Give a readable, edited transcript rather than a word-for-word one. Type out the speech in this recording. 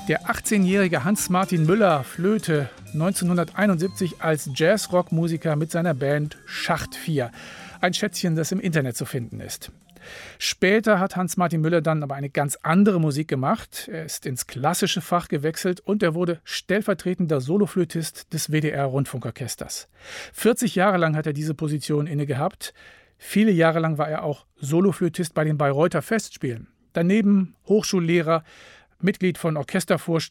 Der 18-jährige Hans-Martin Müller flöte 1971 als Jazz-Rock-Musiker mit seiner Band Schacht 4. Ein Schätzchen, das im Internet zu finden ist. Später hat Hans-Martin Müller dann aber eine ganz andere Musik gemacht. Er ist ins klassische Fach gewechselt und er wurde stellvertretender Soloflötist des WDR-Rundfunkorchesters. 40 Jahre lang hat er diese Position inne gehabt. Viele Jahre lang war er auch Soloflötist bei den Bayreuther Festspielen. Daneben Hochschullehrer, Mitglied von Orchestervorständen